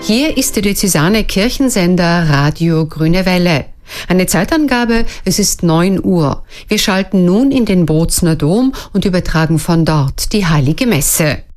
Hier ist der diözesane Kirchensender Radio Grüne Welle. Eine Zeitangabe, es ist 9 Uhr. Wir schalten nun in den Bozner Dom und übertragen von dort die Heilige Messe.